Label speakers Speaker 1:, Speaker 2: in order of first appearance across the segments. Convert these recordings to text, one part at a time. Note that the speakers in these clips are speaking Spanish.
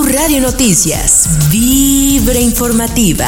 Speaker 1: Radio Noticias, Vibra Informativa.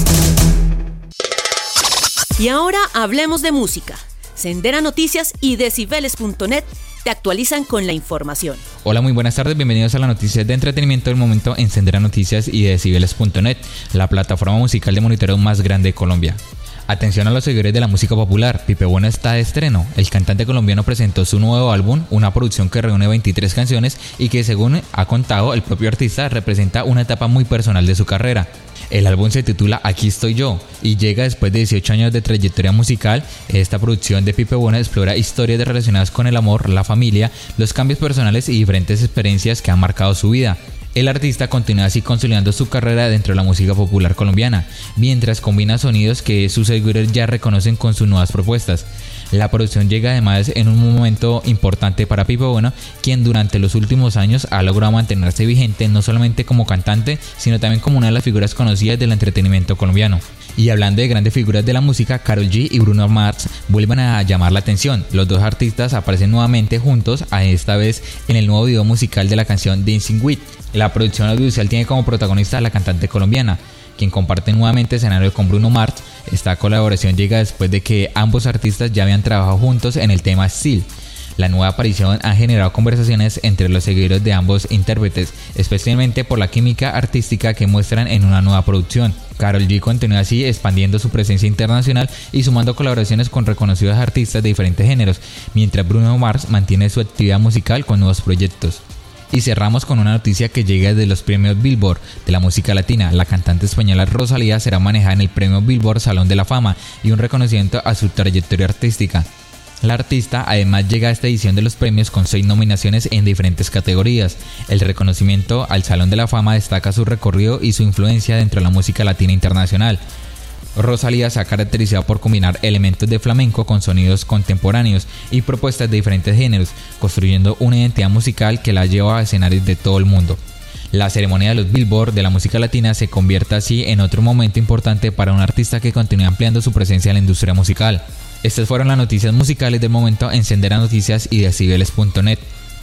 Speaker 2: Y ahora hablemos de música. Sendera Noticias y Decibeles.net te actualizan con la información.
Speaker 3: Hola, muy buenas tardes, bienvenidos a las noticias de entretenimiento del momento en Sendera Noticias y Decibeles.net, la plataforma musical de monitoreo más grande de Colombia. Atención a los seguidores de la música popular, Pipe Bueno está de estreno. El cantante colombiano presentó su nuevo álbum, una producción que reúne 23 canciones y que, según ha contado el propio artista, representa una etapa muy personal de su carrera. El álbum se titula Aquí estoy yo y llega después de 18 años de trayectoria musical. Esta producción de Pipe Bueno explora historias relacionadas con el amor, la familia, los cambios personales y diferentes experiencias que han marcado su vida. El artista continúa así consolidando su carrera dentro de la música popular colombiana, mientras combina sonidos que sus seguidores ya reconocen con sus nuevas propuestas. La producción llega además en un momento importante para Pipe Bueno, quien durante los últimos años ha logrado mantenerse vigente no solamente como cantante, sino también como una de las figuras conocidas del entretenimiento colombiano. Y hablando de grandes figuras de la música, Karol G y Bruno Mars vuelven a llamar la atención. Los dos artistas aparecen nuevamente juntos, a esta vez en el nuevo video musical de la canción Dancing With. La producción audiovisual tiene como protagonista a la cantante colombiana, quien comparte nuevamente escenario con Bruno Mars. Esta colaboración llega después de que ambos artistas ya habían trabajado juntos en el tema Still. La nueva aparición ha generado conversaciones entre los seguidores de ambos intérpretes, especialmente por la química artística que muestran en una nueva producción. Karol G continúa así expandiendo su presencia internacional y sumando colaboraciones con reconocidos artistas de diferentes géneros, mientras Bruno Mars mantiene su actividad musical con nuevos proyectos. Y cerramos con una noticia que llega desde los premios Billboard de la música latina. La cantante española Rosalía será manejada en el premio Billboard Salón de la Fama y un reconocimiento a su trayectoria artística. La artista además llega a esta edición de los premios con 6 nominaciones en diferentes categorías. El reconocimiento al Salón de la Fama destaca su recorrido y su influencia dentro de la música latina internacional. Rosalía se ha caracterizado por combinar elementos de flamenco con sonidos contemporáneos y propuestas de diferentes géneros, construyendo una identidad musical que la lleva a escenarios de todo el mundo. La ceremonia de los Billboard de la música latina se convierte así en otro momento importante para un artista que continúa ampliando su presencia en la industria musical. Estas fueron las noticias musicales del momento en Sendera Noticias y Decibeles.net.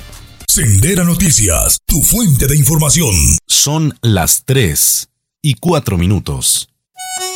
Speaker 4: Sendera Noticias, tu fuente de información.
Speaker 5: Son las 3:04.